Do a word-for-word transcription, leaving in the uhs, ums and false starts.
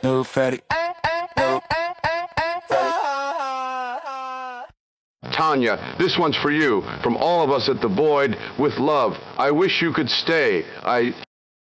No fatty. No. Tanya, this one's for you. From all of us at the Boyd, with love. I wish you could stay. I...